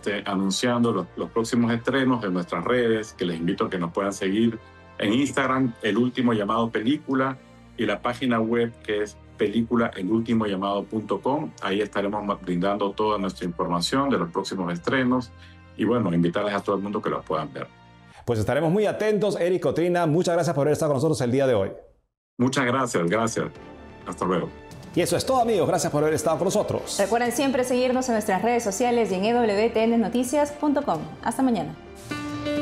anunciando los próximos estrenos en nuestras redes, que les invito a que nos puedan seguir en Instagram, El Último Llamado Película, y la página web que es peliculaelultimollamado.com. Ahí estaremos brindando toda nuestra información de los próximos estrenos y bueno, invitarles a todo el mundo que los puedan ver. Pues estaremos muy atentos. Eric Cotrina, muchas gracias por haber estado con nosotros el día de hoy. Muchas gracias. Hasta luego. Y eso es todo, amigos. Gracias por haber estado con nosotros. Recuerden siempre seguirnos en nuestras redes sociales y en ewtnnoticias.com. Hasta mañana.